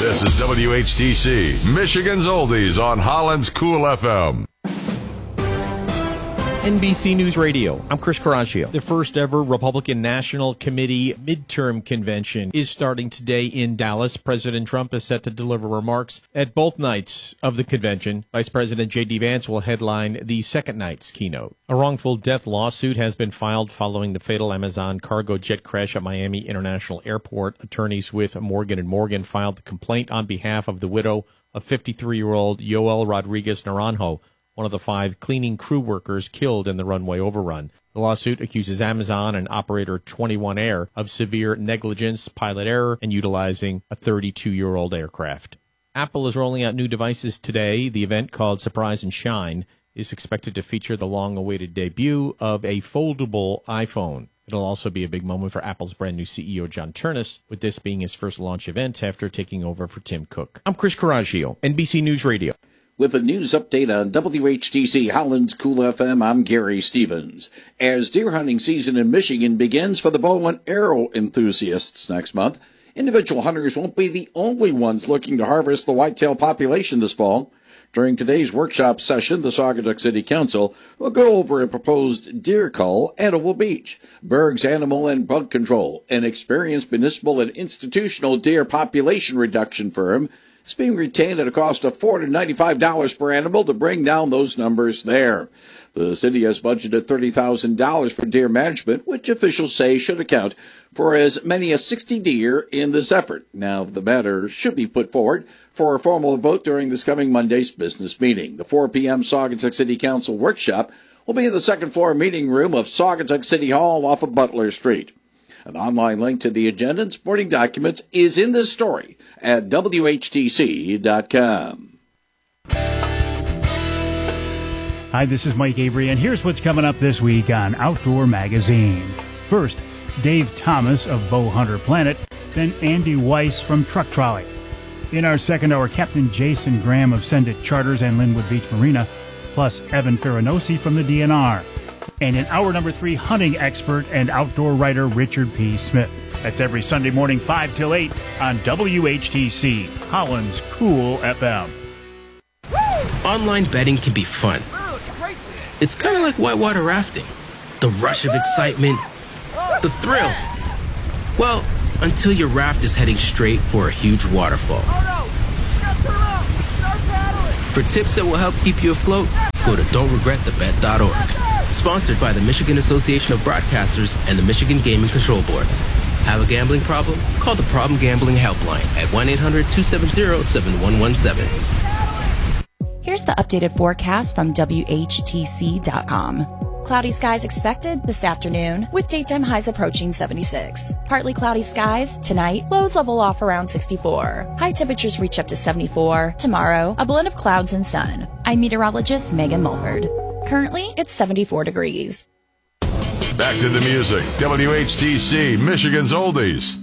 This is WHTC, Michigan's Oldies on Holland's Cool FM. NBC News Radio, I'm Chris Caraccio. The first ever Republican National Committee midterm convention is starting today in Dallas. President Trump is set to deliver remarks at both nights of the convention. Vice President J.D. Vance will headline the second night's keynote. A wrongful death lawsuit has been filed following the fatal Amazon cargo jet crash at Miami International Airport. Attorneys with Morgan & Morgan filed the complaint on behalf of the widow of 53-year-old Yoel Rodriguez Naranjo, one of the 5 cleaning crew workers killed in the runway overrun. The lawsuit accuses Amazon and operator 21 Air of severe negligence, pilot error, and utilizing a 32-year-old aircraft. Apple is rolling out new devices today. The event, called Surprise and Shine, is expected to feature the long-awaited debut of a foldable iPhone. It'll also be a big moment for Apple's brand new CEO, John Ternus, with this being his first launch event after taking over for Tim Cook. I'm Chris Caraccio, NBC News Radio. With a news update on WHTC Holland's Cool FM, I'm Gary Stevens. As deer hunting season in Michigan begins for the bow and arrow enthusiasts next month, individual hunters won't be the only ones looking to harvest the whitetail population this fall. During today's workshop session, the Saugatuck City Council will go over a proposed deer cull at Oval Beach. Berg's Animal and Bug Control, an experienced municipal and institutional deer population reduction firm, is being retained at a cost of $495 per animal to bring down those numbers there. The city has budgeted $30,000 for deer management, which officials say should account for as many as 60 deer in this effort. Now, the matter should be put forward for a formal vote during this coming Monday's business meeting. The 4 p.m. Saugatuck City Council workshop will be in the second floor meeting room of Saugatuck City Hall off of Butler Street. An online link to the agenda and supporting documents is in this story at WHTC.com. Hi, this is Mike Avery, and here's what's coming up this week on Outdoor Magazine. First, Dave Thomas of Bowhunter Planet, then Andy Weiss from Truck Trolley. In our second hour, Captain Jason Graham of Send It Charters and Linwood Beach Marina, plus Evan Ferranosi from the DNR. And in hour number 3, hunting expert and outdoor writer Richard P. Smith. That's every Sunday morning, 5 till 8 on WHTC, Holland's Cool FM. Online betting can be fun. It's kind of like whitewater rafting. The rush of excitement, the thrill. Well, until your raft is heading straight for a huge waterfall. For tips that will help keep you afloat, go to don'tregretthebet.org. Sponsored by the Michigan Association of Broadcasters and the Michigan Gaming Control Board. Have a gambling problem? Call the Problem Gambling Helpline at 1-800-270-7117. Here's the updated forecast from WHTC.com. Cloudy skies expected this afternoon with daytime highs approaching 76. Partly cloudy skies tonight, lows level off around 64. High temperatures reach up to 74. Tomorrow, a blend of clouds and sun. I'm meteorologist Megan Mulford. Currently, it's 74 degrees. Back to the music. WHTC, Michigan's Oldies.